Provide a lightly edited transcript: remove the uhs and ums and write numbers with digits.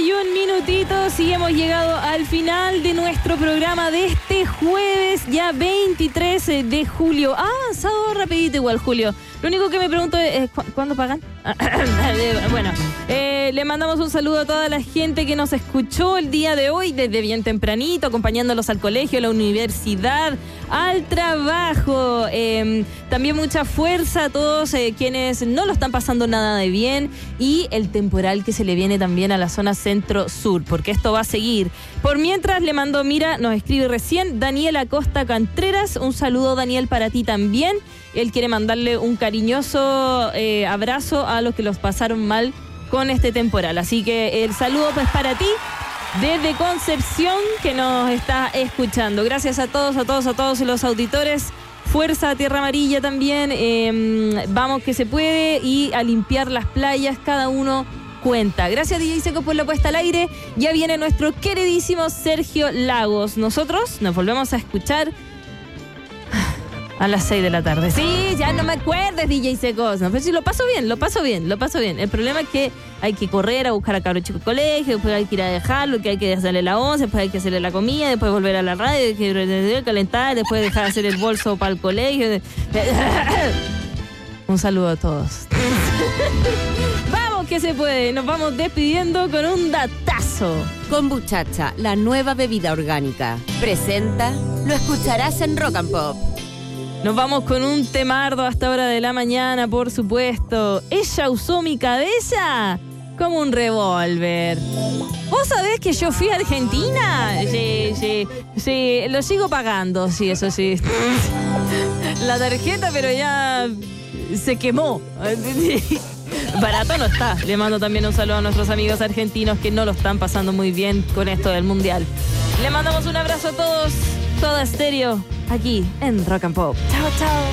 31 minutitos y hemos llegado al final de nuestro programa de este jueves, ya 23 de julio. Sábado rapidito igual, Julio. Lo único que me pregunto es, ¿cuándo pagan? Bueno, le mandamos un saludo a toda la gente que nos escuchó el día de hoy, desde bien tempranito, acompañándolos al colegio, a la universidad, al trabajo. También mucha fuerza a todos quienes no lo están pasando nada de bien, y el temporal que se le viene también a la zona centro-sur, porque esto va a seguir. Por mientras le mando, mira, nos escribe recién Daniel Acosta Cantreras. Un saludo, Daniel, para ti también. Él quiere mandarle un cariñoso abrazo a los que los pasaron mal con este temporal. Así que el saludo pues para ti desde Concepción, que nos está escuchando. Gracias a todos los auditores. Fuerza a Tierra Amarilla también. Vamos que se puede, y a limpiar las playas, cada uno cuenta. Gracias, DJ Seco, por la puesta al aire. Ya viene nuestro queridísimo Sergio Lagos. Nosotros nos volvemos a escuchar a las 6 de la tarde. Sí, ya no me acuerdes, DJ Secos. No, pero sí, lo paso bien. El problema es que hay que correr a buscar a cabros chicos al colegio, después hay que ir a dejarlo, que hay que hacerle la once, después hay que hacerle la comida, después volver a la radio, hay que calentar, después dejar de hacer el bolso para el colegio. Un saludo a todos. Vamos que se puede. Nos vamos despidiendo con un datazo. Kombuchacha, la nueva bebida orgánica, presenta Lo escucharás en Rock and Pop. Nos vamos con un temardo hasta hora de la mañana, por supuesto. Ella usó mi cabeza como un revólver. ¿Vos sabés que yo fui a Argentina? Sí, lo sigo pagando, sí, eso sí. La tarjeta, pero ya se quemó. Barato no está. Le mando también un saludo a nuestros amigos argentinos que no lo están pasando muy bien con esto del mundial. Le mandamos un abrazo a todos. Soda Stereo, aquí en Rock and Pop. Chao, chao.